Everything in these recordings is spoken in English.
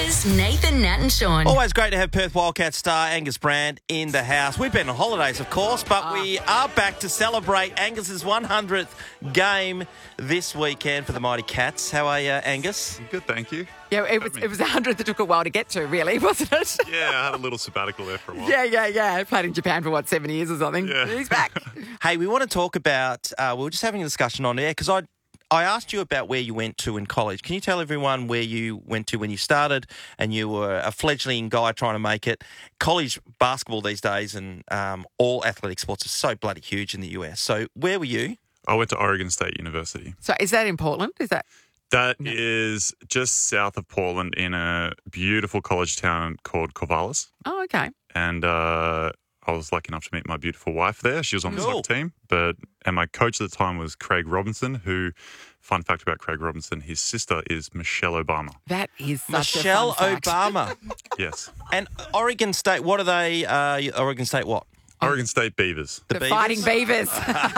Breakfast, Nathan, Nat and Sean. Always great to have Perth Wildcats star Angus Brand in the house. We've been on holidays, of course, but we are back to celebrate Angus's 100th game this weekend for the Mighty Cats. How are you, Angus? Good, thank you. Yeah, it was 100 that took a while to get to, really, wasn't it? Yeah, I had a little sabbatical there for a while. Yeah. Played in Japan for, 7 years or something? Yeah. He's back. Hey, we want to talk about, we were just having a discussion on air because I asked you about where you went to in college. Can you tell everyone where you went to when you started and you were a fledgling guy trying to make it? College basketball these days and all athletic sports are so bloody huge in the US. So where were you? I went to Oregon State University. So is that in Portland? That is just south of Portland in a beautiful college town called Corvallis. Oh, okay. And I was lucky enough to meet my beautiful wife there. She was on the Cool. soccer team. And my coach at the time was Craig Robinson, who, fun fact about Craig Robinson, his sister is Michelle Obama. That is such Michelle a fun fact. Obama. Yes. And Oregon State, what are they? Oregon State what? Oregon State Beavers. The Beavers? Fighting Beavers.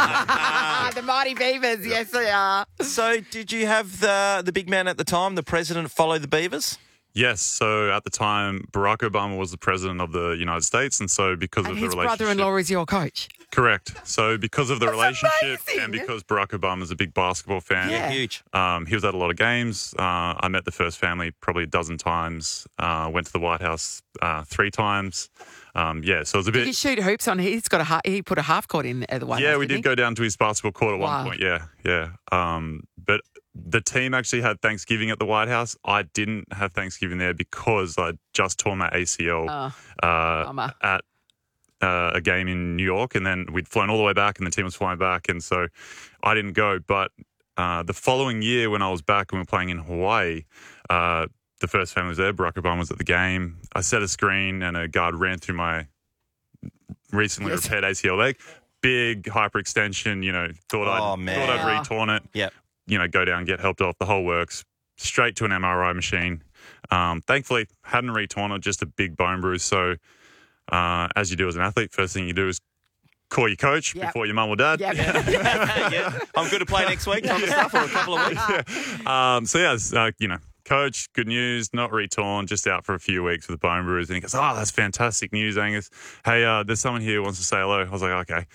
The Mighty Beavers, yes they are. So did you have the big man at the time, the president, follow the Beavers? Yes. So at the time, Barack Obama was the president of the United States. And so because And of the his relationship... brother-in-law is your coach. Correct. So because of the relationship amazing. and because Barack Obama's a big basketball fan, Yeah. Huge. he was at a lot of games. I met the first family probably a dozen times. Went to the White House 3 times. So it was a Did you bit... shoot hoops on? He put a half court in at the White Yeah, House, we didn't did go down to his basketball court at Wow. one point. Yeah. But the team actually had Thanksgiving at the White House. I didn't have Thanksgiving there because I just tore my ACL bummer. at a game in New York, and then we'd flown all the way back, and the team was flying back, and so I didn't go. But the following year, when I was back and we were playing in Hawaii, the first family was there. Barack Obama was at the game. I set a screen, and a guard ran through my recently repaired ACL leg. Big hyperextension. Thought Oh, I'd man. retorn it. Yep. Go down, get helped off. The whole works. Straight to an MRI machine. Thankfully, hadn't retorn it, just a big bone bruise. So, as you do as an athlete, first thing you do is call your coach Yep. before your mum or dad. Yep. Yeah. I'm good to play next week type of stuff or a couple of weeks. Coach, good news, not retorn, just out for a few weeks with a bone bruise. And he goes, "Oh, that's fantastic news, Angus. Hey, there's someone here who wants to say hello." I was like, "Okay."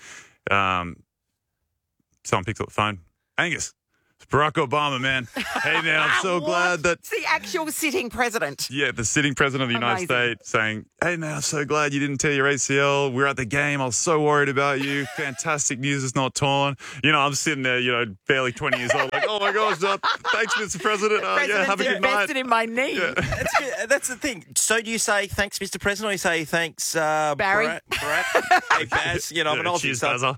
Someone picks up the phone. "Angus, it's Barack Obama, man. Hey, man, I'm so glad that..." It's the actual sitting president. Yeah, the sitting president of the United Amazing. States saying, "Hey, man, I'm so glad you didn't tear your ACL. We were at the game. I was so worried about you. Fantastic news it's not torn." I'm sitting there, barely 20 years old, like, "Oh, my gosh, thanks, Mr. President. Yeah, have a good night." invested in my knee. That's good. That's the thing. So do you say thanks, Mr. President, or you say thanks, Barry? Barack? Hey, Baz. I'm an Aussie. Cheers, so- Bazza.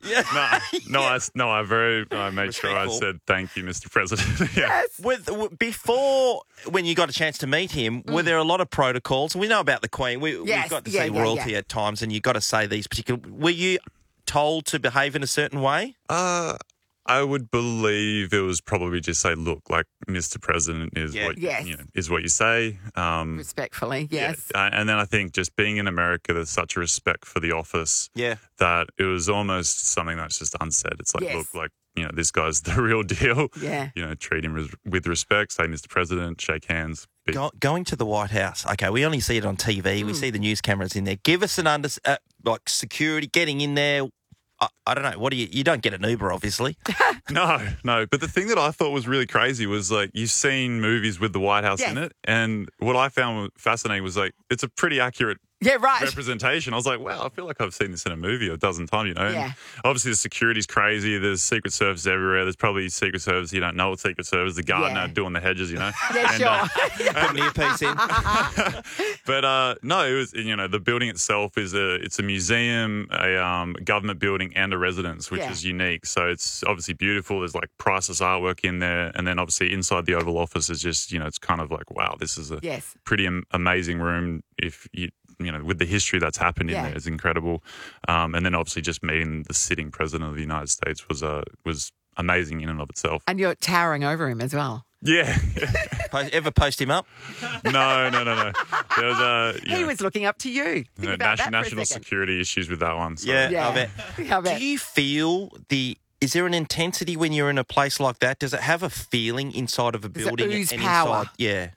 Yeah. I made sure I Respectful. said thank you, Mr. President. Yeah. Yes. Before, when you got a chance to meet him, were there a lot of protocols? We know about the Queen. We've Yes, got to yeah, see yeah, royalty yeah. at times, and you got to say these particular. Were you told to behave in a certain way? I would believe it was probably just say, "Look, like Mr. President is Yeah. what Yes. is what you say." Respectfully, yes. Yeah. And then I think just being in America, there's such a respect for the office Yeah. that it was almost something that's just unsaid. It's like, Yes. look, like, this guy's the real deal. Yeah. Treat him with respect. Say, "Mr. President," shake hands. Going to the White House. Okay, we only see it on TV. We see the news cameras in there. Give us an like security getting in there. I don't know. What do you don't get an Uber, obviously. No. But the thing that I thought was really crazy was like you've seen movies with the White House in Yes. it, and what I found fascinating was like it's a pretty accurate Yeah, right. representation. I was like, wow, I feel like I've seen this in a movie a dozen times, And Yeah. obviously the security's crazy. There's Secret Service everywhere. There's probably Secret Service you don't know what Secret Service, the gardener Yeah. doing the hedges, Yeah, And, sure. Put an earpiece in. But no, it was the building itself is it's a museum, a government building, and a residence, which Yeah. is unique. So it's obviously beautiful. There's like priceless artwork in there, and then obviously inside the Oval Office is just it's kind of like wow, this is a Yes. pretty amazing room. If with the history that's happened in Yeah. there, it's incredible. And then obviously just meeting the sitting president of the United States was amazing in and of itself. And you're towering over him as well. Yeah. Ever post him up? No. There was He was looking up to you. Think about that for a national second. security issues with that one. So. Yeah. Yeah. I bet. I bet. Do you feel is there an intensity when you're in a place like that? Does it have a feeling inside of a Does it building? ooze and power? inside? Yeah.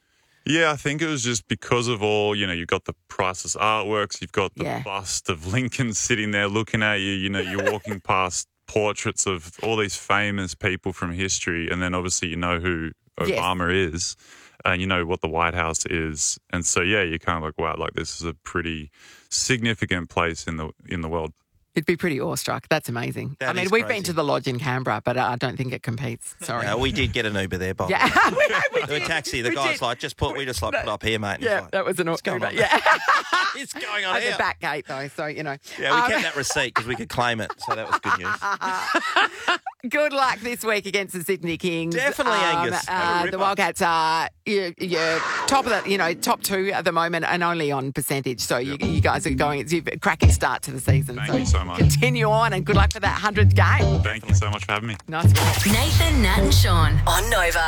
Yeah, I think it was just because of all, you've got the priceless artworks, you've got the Yeah. bust of Lincoln sitting there looking at you, you're walking past portraits of all these famous people from history, and then obviously you know who Yes. Obama is, and you know what the White House is. And so, yeah, you're kind of like, wow, like this is a pretty significant place in the world. It'd be pretty awestruck. That's amazing. That I mean, is we've crazy. been to the lodge in Canberra, but I don't think it competes. Sorry. We did get an Uber there, Bob. Yeah, we The did. taxi, the We guy's did. like, we just put up here, mate. And he's Yeah, like, that was an What's going Uber. on? Yeah. It's going on At here. the back gate, though, so, Yeah, we kept that receipt because we could claim it, so that was good news. Good luck this week against the Sydney Kings. Definitely, Angus. Have a The ripper. Wildcats are you're top of the, top two at the moment, and only on percentage. So you guys are going. It's a cracking start to the season. Thank you so much. Continue on, and good luck for that 100th game. Thank you so much for having me. Nice work. Nathan, Nat and Sean on Nova.